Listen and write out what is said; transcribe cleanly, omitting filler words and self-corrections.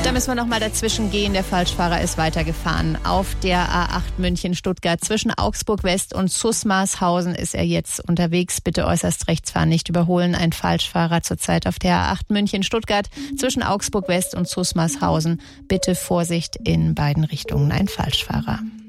Da müssen wir noch mal dazwischen gehen. Der Falschfahrer ist weitergefahren. Auf der A8 München-Stuttgart zwischen Augsburg West und Susmarshausen ist er jetzt unterwegs. Bitte äußerst rechts fahren, nicht überholen. Ein Falschfahrer zurzeit auf der A8 München-Stuttgart zwischen Augsburg West und Susmarshausen. Bitte Vorsicht in beiden Richtungen. Ein Falschfahrer.